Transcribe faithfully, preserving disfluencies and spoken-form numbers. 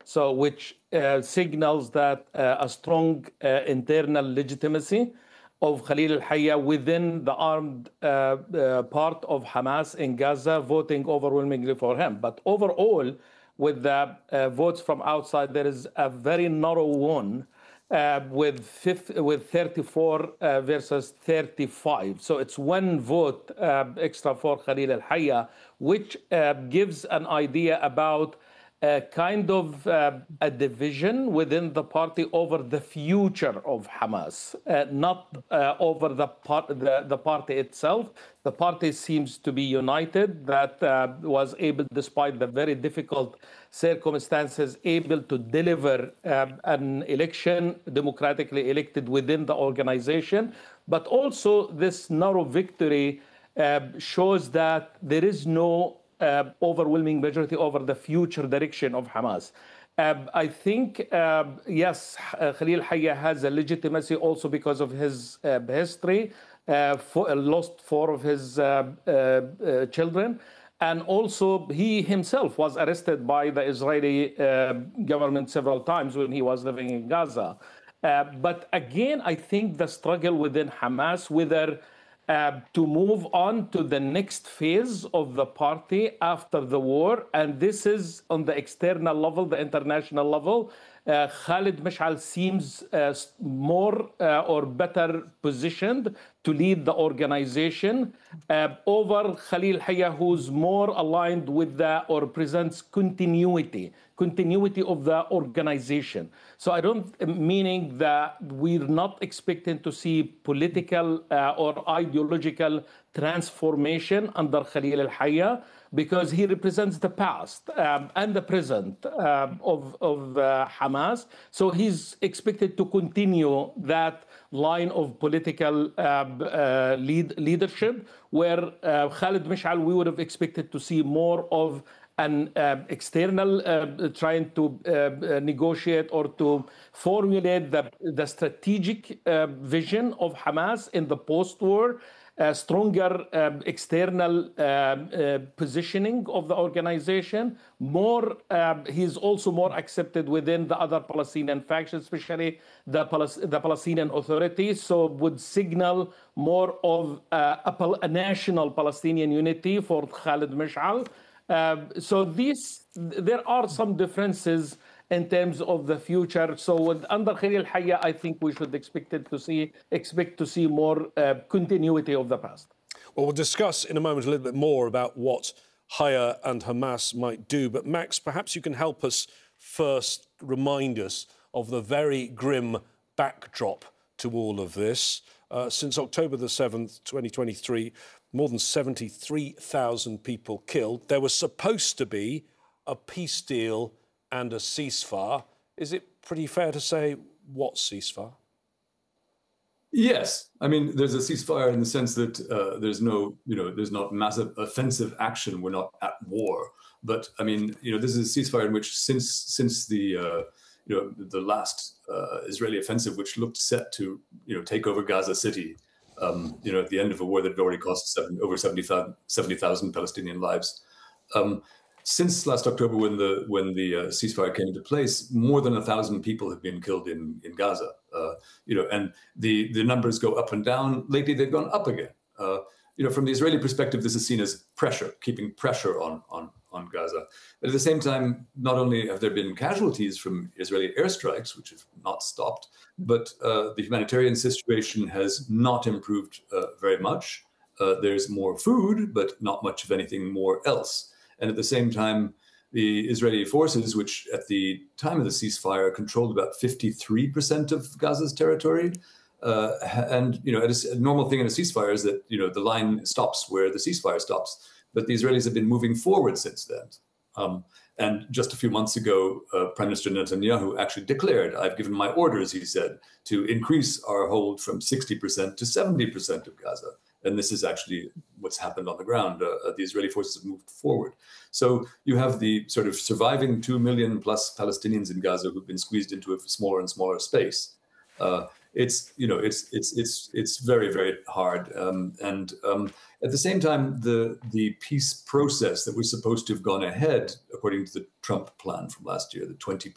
So which uh, signals that uh, a strong uh, internal legitimacy of Khalil al-Hayya within the armed uh, uh, part of Hamas in Gaza, voting overwhelmingly for him. But overall, with the uh, votes from outside, there is a very narrow one uh, with fifth, with thirty-four uh, versus thirty-five. So it's one vote uh, extra for Khalil al-Hayya, which uh, gives an idea about a kind of uh, a division within the party over the future of Hamas, uh, not uh, over the, part, the, the party itself. The party seems to be united, that uh, was able, despite the very difficult circumstances, able to deliver uh, an election democratically elected within the organization. But also this narrow victory uh, shows that there is no Uh, overwhelming majority over the future direction of Hamas. Uh, I think, uh, yes, uh, Khalil Hayya has a legitimacy also because of his uh, history, uh, for, uh, lost four of his uh, uh, uh, children. And also, he himself was arrested by the Israeli uh, government several times when he was living in Gaza. Uh, but again, I think the struggle within Hamas, whether Uh, to move on to the next phase of the party after the war. And this is on the external level, the international level. Uh, Khalid Mash'al seems uh, more uh, or better positioned to lead the organization uh, over Khalil Hayya, who's more aligned with the, or presents continuity, continuity of the organization. So I don't, meaning that we're not expecting to see political uh, or ideological transformation under Khalil al-Hayya, because he represents the past um, and the present um, of, of uh, Hamas. So he's expected to continue that line of political uh, uh, lead, leadership, where uh, Khalid Mash'al, we would have expected to see more of an uh, external uh, trying to uh, negotiate or to formulate the, the strategic uh, vision of Hamas in the post-war, a stronger um, external um, uh, positioning of the organization. More, um, he's also more accepted within the other Palestinian factions, especially the, Palas- the Palestinian Authority. So would signal more of uh, a, pal- a national Palestinian unity for Khalid Mash'al. Uh, so these, there are some differences in terms of the future. So with, under Khalil Hayya, I think we should expect it to see expect to see more uh, continuity of the past. Well, we'll discuss in a moment a little bit more about what Hayya and Hamas might do. But Max, perhaps you can help us first remind us of the very grim backdrop to all of this. Uh, since October the seventh, twenty twenty-three, more than seventy-three thousand people killed. There was supposed to be a peace deal and a ceasefire. Is it pretty fair to say what ceasefire? Yes. I mean, there's a ceasefire in the sense that uh, there's no, you know, there's not massive offensive action. We're not at war. But I mean, you know, this is a ceasefire in which since since the, uh, you know, the last uh, Israeli offensive, which looked set to, you know, take over Gaza City, um, you know, at the end of a war that had already cost seven, over seventy thousand Palestinian lives. Um, Since last October, when the when the uh, ceasefire came into place, more than a thousand people have been killed in in Gaza. Uh, you know, and the the numbers go up and down. Lately, they've gone up again. Uh, you know, from the Israeli perspective, this is seen as pressure, keeping pressure on on on Gaza. But at the same time, not only have there been casualties from Israeli airstrikes, which have not stopped, but uh, the humanitarian situation has not improved uh, very much. Uh, there's more food, but not much of anything more else. And at the same time, the Israeli forces, which at the time of the ceasefire controlled about fifty-three percent of Gaza's territory, uh, and you know, a, a normal thing in a ceasefire is that you know the line stops where the ceasefire stops. But the Israelis have been moving forward since then. Um, and just a few months ago, uh, Prime Minister Netanyahu actually declared, "I've given my orders," he said, "to increase our hold from sixty percent to seventy percent of Gaza." And this is actually what's happened on the ground. Uh, the Israeli forces have moved forward. So you have the sort of surviving two million plus Palestinians in Gaza who've been squeezed into a smaller and smaller space. Uh, it's, you know, it's it's it's it's very, very hard. Um, and um, at the same time, the the peace process that was supposed to have gone ahead, according to the Trump plan from last year, the twenty